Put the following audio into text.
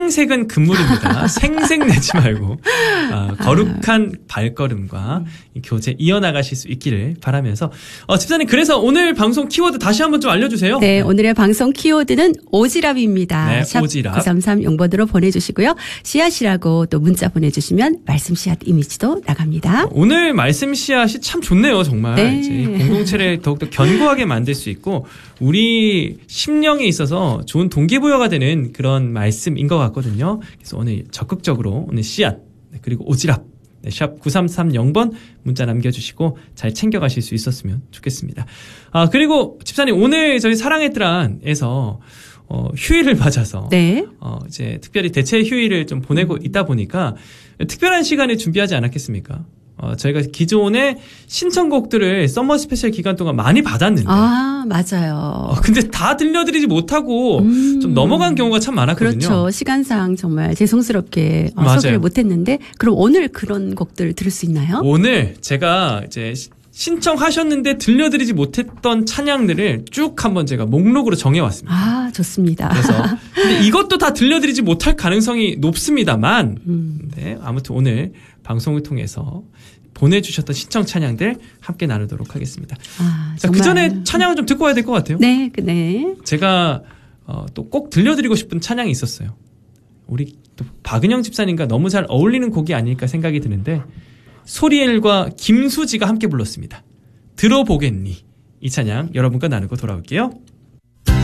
생색은 금물입니다. 생색 내지 말고 거룩한 발걸음과 교제 이어나가실 수 있기를 바라면서 집사님 그래서 오늘 방송 키워드 다시 한번 좀 알려주세요. 네, 오늘의 방송 키워드는 오지랖입니다. 네, 샵 오지랖. 933 용번으로 보내주시고요. 씨앗이라고 또 문자 보내주시면 말씀 씨앗 이미지도 나갑니다. 오늘 말씀 씨앗이 참 좋네요. 정말 네. 이제 공동체를 더욱더 견고하게 만들 수 있고 우리 심령에 있어서 좋은 동기부여가 되는 그런 말씀인 것 같거든요. 그래서 오늘 적극적으로 오늘 씨앗 그리고 오지랖 샵 9330번 문자 남겨주시고 잘 챙겨가실 수 있었으면 좋겠습니다. 그리고 집사님 오늘 저희 사랑의 뜰 안에서 휴일을 맞아서 네. 이제 특별히 대체 휴일을 좀 보내고 있다 보니까 특별한 시간을 준비하지 않았겠습니까? 저희가 기존에 신청곡들을 썸머 스페셜 기간 동안 많이 받았는데. 맞아요. 근데 다 들려드리지 못하고 좀 넘어간 경우가 참 많았거든요. 그렇죠. 시간상 정말 죄송스럽게 맞아요. 소개를 못했는데 그럼 오늘 그런 곡들 들을 수 있나요? 오늘 제가 이제 신청하셨는데 들려드리지 못했던 찬양들을 쭉 한번 제가 목록으로 정해왔습니다. 좋습니다. 그래서 근데 이것도 다 들려드리지 못할 가능성이 높습니다만 네, 아무튼 오늘 방송을 통해서 보내주셨던 신청 찬양들 함께 나누도록 하겠습니다. 자, 그 전에 찬양을 좀 듣고 와야 될 것 같아요. 네, 네. 제가 또 꼭 들려드리고 싶은 찬양이 있었어요. 우리 또 박은영 집사님과 너무 잘 어울리는 곡이 아닐까 생각이 드는데 소리엘과 김수지가 함께 불렀습니다. 들어보겠니? 이 찬양 여러분과 나누고 돌아올게요.